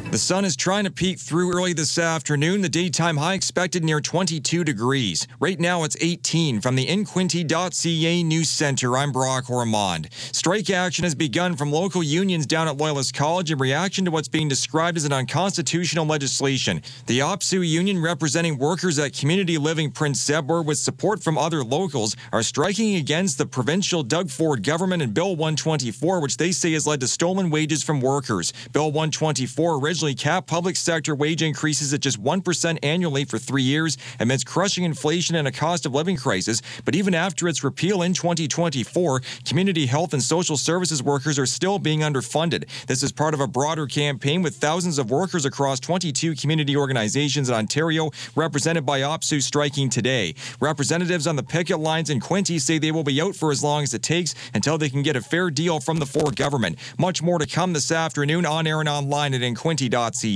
The sun is trying to peek through early this afternoon. The daytime high expected near 22 degrees. Right now it's 18. From the InQuinte.ca News Center, I'm Brock Ormond. Strike action has begun from local unions down at Loyalist College in reaction to what's being described as an unconstitutional legislation. The OPSEU union, representing workers at Community Living Prince Edward with support from other locals, are striking against the provincial Doug Ford government and Bill 124, which they say has led to stolen wages from workers. Bill 124 originally capped public sector wage increases at just 1% annually for 3 years amidst crushing inflation and a cost of living crisis. But even after its repeal in 2024, community health and social services workers are still being underfunded. This is part of a broader campaign with thousands of workers across 22 community organizations in Ontario represented by OPSEU striking today. Representatives on the picket lines in Quinte say they will be out for as long as it takes until they can get a fair deal from the Ford government. Much more to come this afternoon on air and online at InQuinte.ca.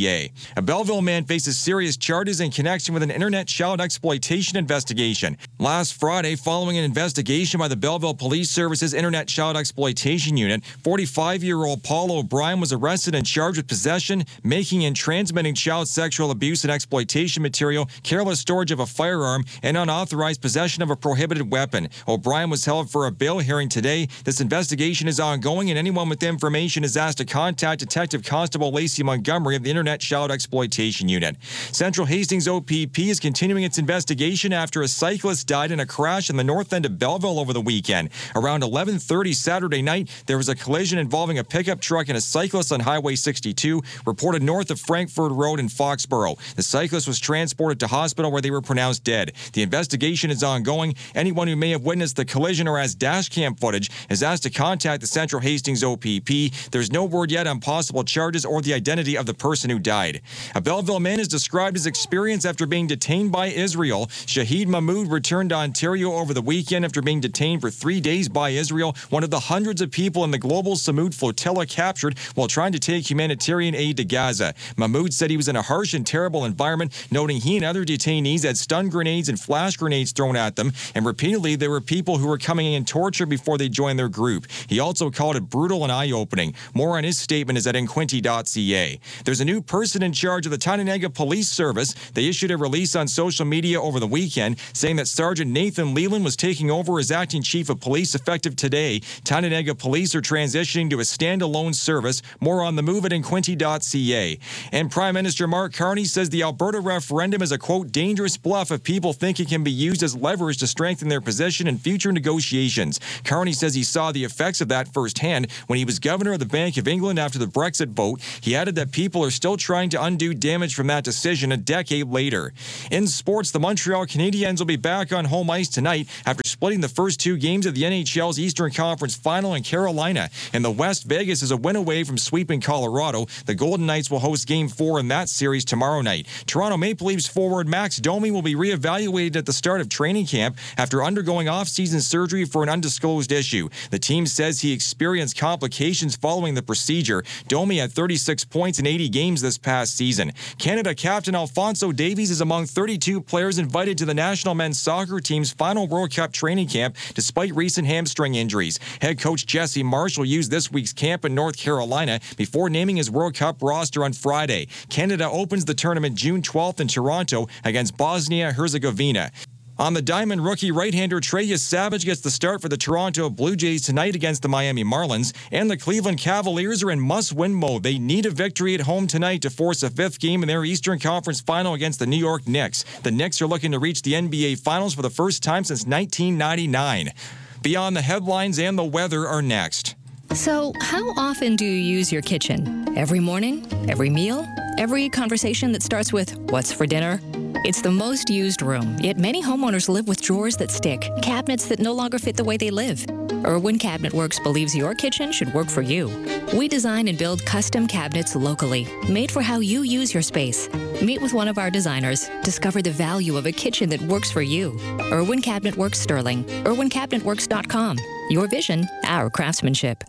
A Belleville man faces serious charges in connection with an internet child exploitation investigation. Last Friday, following an investigation by the Belleville Police Service's Internet Child Exploitation Unit, 45-year-old Paul O'Brien was arrested and charged with possession, making and transmitting child sexual abuse and exploitation material, careless storage of a firearm, and unauthorized possession of a prohibited weapon. O'Brien was held for a bail hearing today. This investigation is ongoing, and anyone with information is asked to contact Detective Constable Lacey Montgomery of the Internet Child Exploitation Unit. Central Hastings OPP is continuing its investigation after a cyclist died in a crash in the north end of Belleville over the weekend. Around 11:30 Saturday night, there was a collision involving a pickup truck and a cyclist on Highway 62, reported north of Frankfurt Road in Foxborough. The cyclist was transported to hospital where they were pronounced dead. The investigation is ongoing. Anyone who may have witnessed the collision or has dash cam footage is asked to contact the Central Hastings OPP. There's no word yet on possible charges or the identity of the person who died. A Belleville man has described his experience after being detained by Israel. Shahid Mahmoud returned to Ontario over the weekend after being detained for 3 days by Israel, one of the hundreds of people in the global Samud flotilla captured while trying to take humanitarian aid to Gaza. Mahmoud said he was in a harsh and terrible environment, noting he and other detainees had stun grenades and flash grenades thrown at them, and repeatedly there were people who were coming in tortured before they joined their group. He also called it brutal and eye-opening. More on his statement is at InQuinte.ca. There's a new person in charge of the Tyendinaga Police Service. They issued a release on social media over the weekend saying that Sergeant Nathan Leland was taking over as acting chief of police effective today. Tyendinaga Police are transitioning to a standalone service. More on the move at InQuinte.ca. And Prime Minister Mark Carney says the Alberta referendum is a, quote, dangerous bluff if people think it can be used as leverage to strengthen their position in future negotiations. Carney says he saw the effects of that firsthand when he was governor of the Bank of England after the Brexit vote. He added that people are still trying to undo damage from that decision a decade later. In sports, the Montreal Canadiens will be back on home ice tonight after splitting the first 2 games of the NHL's Eastern Conference Final in Carolina. In the West, Vegas is a win away from sweeping Colorado. The Golden Knights will host Game 4 in that series tomorrow night. Toronto Maple Leafs forward Max Domi will be reevaluated at the start of training camp after undergoing off-season surgery for an undisclosed issue. The team says he experienced complications following the procedure. Domi had 36 points in 80 games this past season. Canada captain Alphonso Davies is among 32 players invited to the national men's soccer team's final World Cup training camp despite recent hamstring injuries. Head coach Jesse Marsh will use this week's camp in North Carolina before naming his World Cup roster on Friday. Canada opens the tournament June 12th in Toronto against Bosnia-Herzegovina. On the diamond, rookie right-hander Treyas Savage gets the start for the Toronto Blue Jays tonight against the Miami Marlins, and the Cleveland Cavaliers are in must-win mode. They need a victory at home tonight to force a 5th game in their Eastern Conference Final against the New York Knicks. The Knicks are looking to reach the NBA Finals for the first time since 1999. Beyond the headlines and the weather are next. So, how often do you use your kitchen? Every morning? Every meal? Every conversation that starts with, "What's for dinner?" It's the most used room, yet many homeowners live with drawers that stick, cabinets that no longer fit the way they live. Irwin Cabinet Works believes your kitchen should work for you. We design and build custom cabinets locally, made for how you use your space. Meet with one of our designers. Discover the value of a kitchen that works for you. Irwin Cabinet Works Sterling. IrwinCabinetWorks.com. Your vision, our craftsmanship.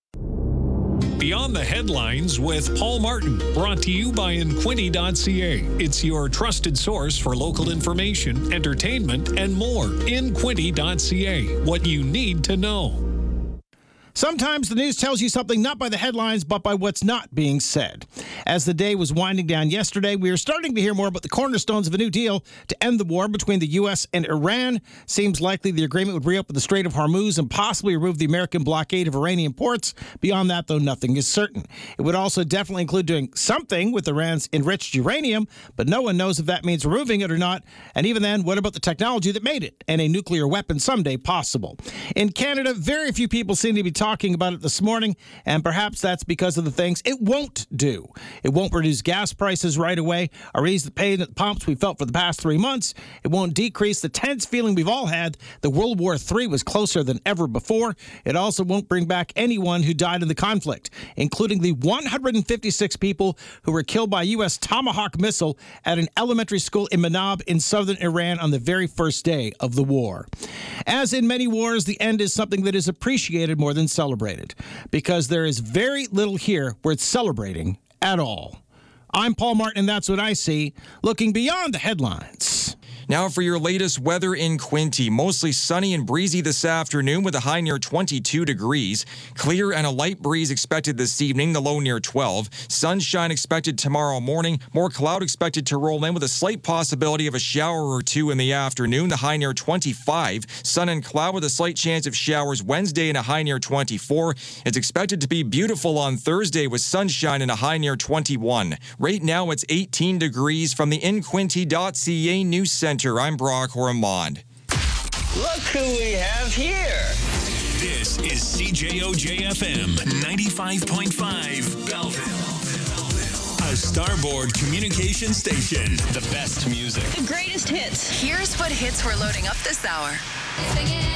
Beyond the Headlines with Paul Martin, brought to you by InQuinte.ca. It's your trusted source for local information, entertainment, and more. InQuinte.ca. What you need to know. Sometimes the news tells you something not by the headlines, but by what's not being said. As the day was winding down yesterday, we are starting to hear more about the cornerstones of a new deal to end the war between the U.S. and Iran. Seems likely the agreement would reopen the Strait of Hormuz and possibly remove the American blockade of Iranian ports. Beyond that, though, nothing is certain. It would also definitely include doing something with Iran's enriched uranium, but no one knows if that means removing it or not. And even then, what about the technology that made it and a nuclear weapon someday possible? In Canada, very few people seem to be talking about it this morning, and perhaps that's because of the things it won't do. It won't reduce gas prices right away or ease the pain at the pumps we felt for the past 3 months. It won't decrease the tense feeling we've all had that World War III was closer than ever before. It also won't bring back anyone who died in the conflict, including the 156 people who were killed by a U.S. Tomahawk missile at an elementary school in Manab in southern Iran on the very first day of the war. As in many wars, the end is something that is appreciated more than celebrated, because there is very little here worth celebrating at all. I'm Paul Martin, and that's what I see, looking beyond the headlines. Now for your latest weather in Quinte. Mostly sunny and breezy this afternoon with a high near 22 degrees. Clear and a light breeze expected this evening, the low near 12. Sunshine expected tomorrow morning. More cloud expected to roll in with a slight possibility of a shower or two in the afternoon, the high near 25. Sun and cloud with a slight chance of showers Wednesday and a high near 24. It's expected to be beautiful on Thursday with sunshine and a high near 21. Right now it's 18 degrees from the inquinty.ca News Center. I'm Brock Ormond. Look who we have here. This is CJOJ-FM 95.5 Belleville. A Starboard communication station. The best music. The greatest hits. Here's what hits we're loading up this hour.